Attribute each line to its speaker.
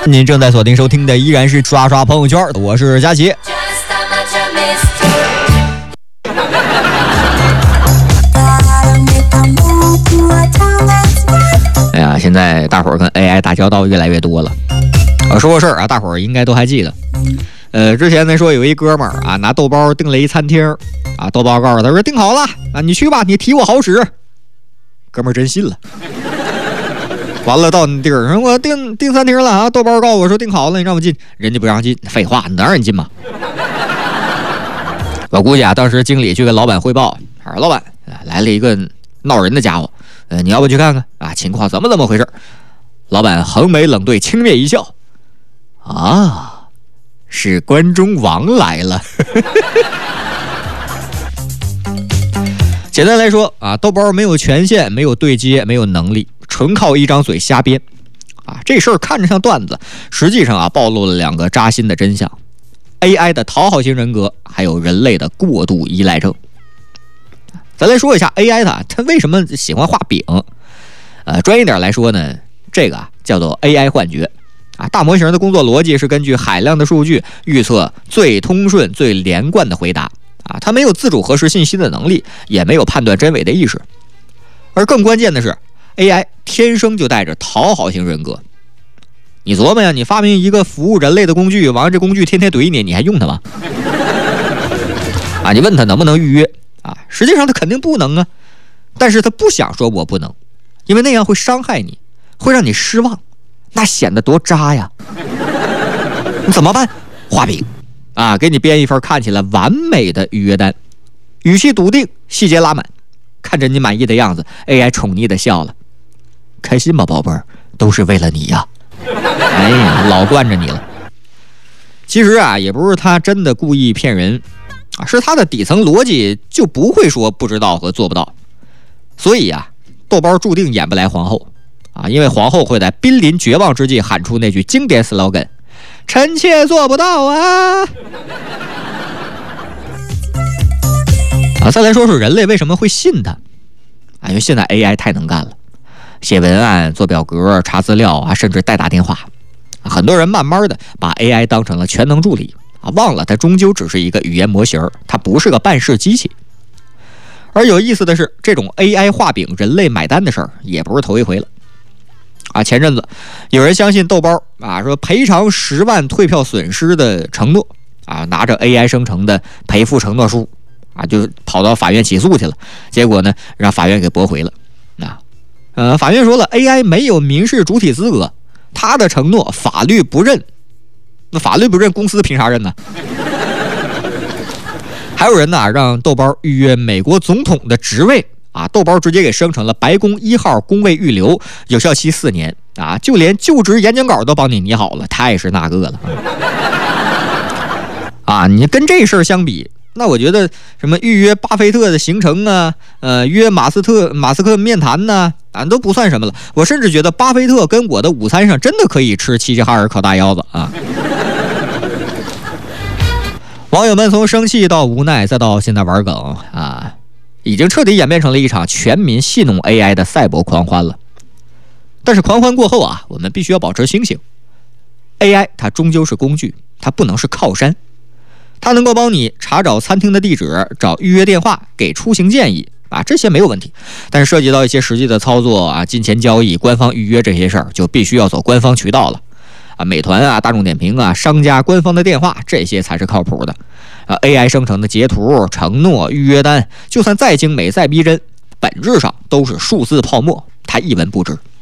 Speaker 1: 您正在锁定收听的依然是刷刷朋友圈，我是佳琪。哎呀，现在大伙儿跟 AI 打交道越来越多了。我说个事儿啊，大伙儿应该都还记得。之前说有一哥们儿啊，拿豆包订了一餐厅啊，豆包告诉他说订好了啊，你去吧，你提我好使。哥们儿真信了。完了到那地儿，说我订餐厅了啊，豆包告诉我说订好了，你让我进，人家不让进，废话，你能让人进吗？我估计啊，当时经理去跟老板汇报，说老板来了一个闹人的家伙，你要不去看看啊？情况怎么回事？老板横眉冷对，轻蔑一笑，啊，是关中王来了。简单来说啊，豆包没有权限，没有对接，没有能力，纯靠一张嘴瞎编啊。这事儿看着像段子，实际上啊，暴露了两个扎心的真相。AI 的讨好型人格，还有人类的过度依赖症。咱来说一下 AI 它为什么喜欢画饼？专业点来说呢，这个啊叫做 AI 幻觉啊。大模型的工作逻辑是根据海量的数据预测最通顺、最连贯的回答啊。它没有自主核实信息的能力，也没有判断真伪的意识。而更关键的是 ，AI 天生就带着讨好型人格。你琢磨呀，你发明一个服务人类的工具，完了这工具天天怼你，你还用它吗？啊，你问他能不能预约啊？实际上他肯定不能啊，但是他不想说我不能，因为那样会伤害你，会让你失望，那显得多渣呀！你怎么办？画饼啊，给你编一份看起来完美的预约单，语气笃定，细节拉满，看着你满意的样子 ，AI 宠溺的笑了，开心吗，宝贝儿？都是为了你呀！哎呀，老惯着你了。其实啊，也不是他真的故意骗人啊，是他的底层逻辑就不会说不知道和做不到。所以啊，豆包注定演不来皇后啊，因为皇后会在濒临绝望之际喊出那句经典 slogan：“ 臣妾做不到啊！”啊，再来说说人类为什么会信他啊？因为现在 AI 太能干了。写文案、做表格、查资料啊，甚至代打电话，很多人慢慢的把 AI 当成了全能助理啊，忘了它终究只是一个语言模型，它不是个办事机器。而有意思的是，这种 AI 画饼人类买单的事儿也不是头一回了啊。前阵子有人相信豆包啊说赔偿10万退票损失的承诺啊，拿着 AI 生成的赔付承诺书啊，就跑到法院起诉去了，结果呢让法院给驳回了啊。法院说了 ，AI 没有民事主体资格，他的承诺法律不认，那法律不认，公司凭啥认呢？还有人呢，让豆包预约美国总统的职位啊，豆包直接给生成了白宫1号公卫预留，有效期4年啊，就连就职演讲稿都帮你拟好了，太是那个了啊！你跟这事儿相比。那我觉得什么预约巴菲特的行程啊，约马斯克面谈呢，都不算什么了。我甚至觉得巴菲特跟我的午餐上真的可以吃齐齐哈尔烤大腰子啊！网友们从生气到无奈，再到现在玩梗啊，已经彻底演变成了一场全民戏弄 AI 的赛博狂欢了。但是狂欢过后啊，我们必须要保持清醒。AI 它终究是工具，它不能是靠山。它能够帮你查找餐厅的地址，找预约电话，给出行建议啊，这些没有问题。但是涉及到一些实际的操作啊，金钱交易、官方预约这些事儿，就必须要走官方渠道了啊，美团啊、大众点评啊、商家官方的电话，这些才是靠谱的。AI 生成的截图、承诺、预约单，就算再精美、再逼真，本质上都是数字泡沫，它一文不值。